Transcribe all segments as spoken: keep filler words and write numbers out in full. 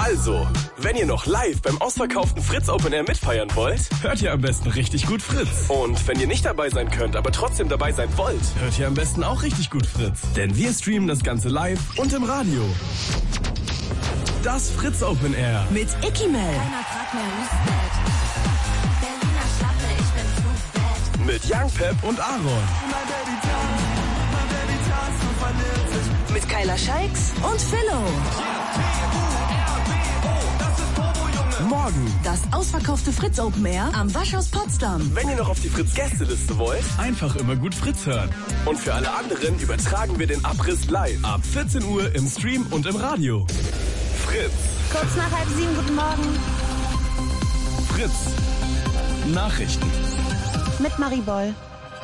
Also, wenn ihr noch live beim ausverkauften Fritz Open Air mitfeiern wollt, hört ihr am besten richtig gut Fritz. Und wenn ihr nicht dabei sein könnt, aber trotzdem dabei sein wollt, hört ihr am besten auch richtig gut Fritz. Denn wir streamen das Ganze live und im Radio. Das Fritz Open Air. Mit Icky Mel. Mit Young Pep und Aaron. Mit Kyla Scheiks und Philo. Morgen das ausverkaufte Fritz Open Air am Waschhaus Potsdam. Wenn ihr noch auf die Fritz-Gästeliste wollt, einfach immer gut Fritz hören. Und für alle anderen übertragen wir den Abriss live. Ab vierzehn Uhr im Stream und im Radio. Fritz. Kurz nach halb sieben, guten Morgen. Fritz. Nachrichten. Mit Marie Boll.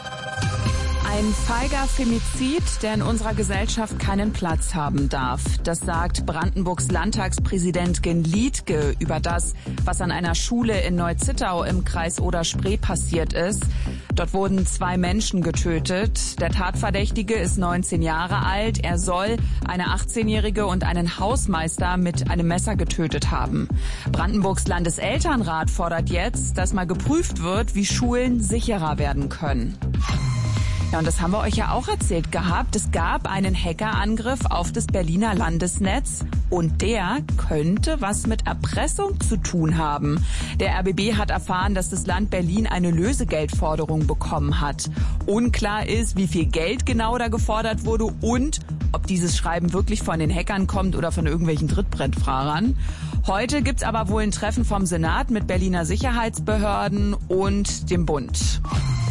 Ein feiger Femizid, der in unserer Gesellschaft keinen Platz haben darf. Das sagt Brandenburgs Landtagspräsident Gen Liedtke über das, was an einer Schule in Neuzittau im Kreis Oder-Spree passiert ist. Dort wurden zwei Menschen getötet. Der Tatverdächtige ist neunzehn Jahre alt. Er soll eine achtzehnjährige und einen Hausmeister mit einem Messer getötet haben. Brandenburgs Landeselternrat fordert jetzt, dass mal geprüft wird, wie Schulen sicherer werden können. Ja, und das haben wir euch ja auch erzählt gehabt. Es gab einen Hackerangriff auf das Berliner Landesnetz und der könnte was mit Erpressung zu tun haben. Der R B B hat erfahren, dass das Land Berlin eine Lösegeldforderung bekommen hat. Unklar ist, wie viel Geld genau da gefordert wurde und ob dieses Schreiben wirklich von den Hackern kommt oder von irgendwelchen Trittbrettfahrern. Heute gibt's aber wohl ein Treffen vom Senat mit Berliner Sicherheitsbehörden und dem Bund.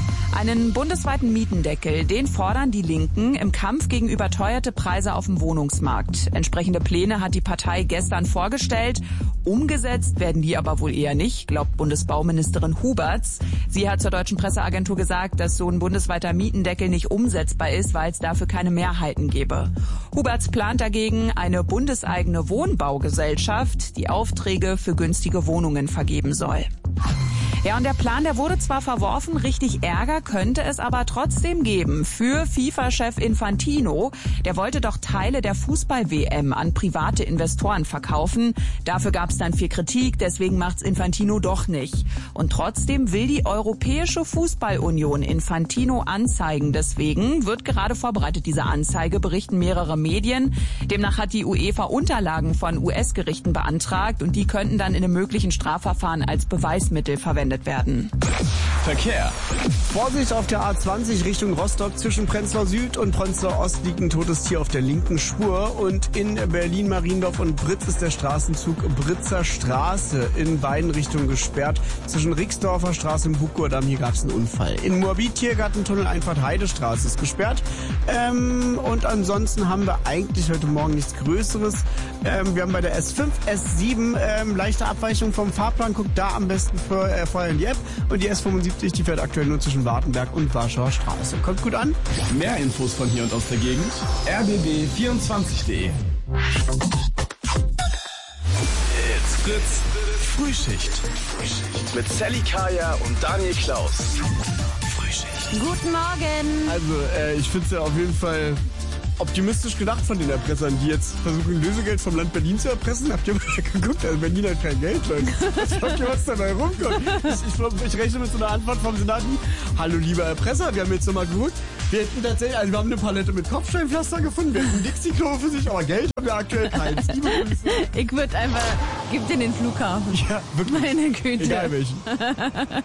Einen bundesweiten Mietendeckel, den fordern die Linken im Kampf gegen überteuerte Preise auf dem Wohnungsmarkt. Entsprechende Pläne hat die Partei gestern vorgestellt. Umgesetzt werden die aber wohl eher nicht, glaubt Bundesbauministerin Huberts. Sie hat zur deutschen Presseagentur gesagt, dass so ein bundesweiter Mietendeckel nicht umsetzbar ist, weil es dafür keine Mehrheiten gäbe. Huberts plant dagegen eine bundeseigene Wohnbaugesellschaft, die Aufträge für günstige Wohnungen vergeben soll. Ja, und der Plan, der wurde zwar verworfen, richtig Ärger könnte es aber trotzdem geben für FIFA-Chef Infantino. Der wollte doch Teile der Fußball-W M an private Investoren verkaufen. Dafür gab es dann viel Kritik, deswegen macht's Infantino doch nicht. Und trotzdem will die Europäische Fußballunion Infantino anzeigen. Deswegen wird gerade vorbereitet, diese Anzeige, berichten mehrere Medien. Demnach hat die UEFA Unterlagen von U S-Gerichten beantragt und die könnten dann in einem möglichen Strafverfahren als Beweismittel verwendet werden. Verkehr. Vorsicht auf der A zwanzig Richtung Rostock. Zwischen Prenzlau Süd und Prenzlau Ost liegt ein totes Tier auf der linken Spur. Und in Berlin-Mariendorf und Britz ist der Straßenzug Britzer Straße in beiden Richtungen gesperrt. Zwischen Rixdorfer Straße und Buchgurdamm, hier gab es einen Unfall. In Moabit Tiergartentunnel Einfahrt Heidestraße ist gesperrt. Ähm, und ansonsten haben wir eigentlich heute Morgen nichts Größeres. Ähm, wir haben bei der S fünf, S sieben ähm, leichte Abweichung vom Fahrplan. Guckt da am besten für, äh, vorher in die App. Und die S fünfundsiebzig, die fährt aktuell nur zwischen Wartenberg und Warschauer Straße. Kommt gut an. Mehr Infos von hier und aus der Gegend. r b b vierundzwanzig punkt de. It's Fritz Frühschicht. Mit Sally Kaya und Daniel Klaus. Frühschicht. Guten Morgen. Also, äh, ich finde es ja auf jeden Fall optimistisch gedacht von den Erpressern, die jetzt versuchen, Lösegeld vom Land Berlin zu erpressen. Habt ihr mal geguckt? Also Berlin hat kein Geld, Leute. Habt ihr, was dabei rumkommt? Ich, ich, ich rechne mit so einer Antwort vom Senat wie: Hallo, lieber Erpresser, wir haben jetzt nochmal geguckt. Wir hätten tatsächlich, also wir haben eine Palette mit Kopfsteinpflaster gefunden, wir hätten Dixie-Klo für sich, aber Geld haben wir aktuell keins. Ich würde einfach, gib dir den Flughafen. Ja, wirklich. Meine Güte. Egal welchen.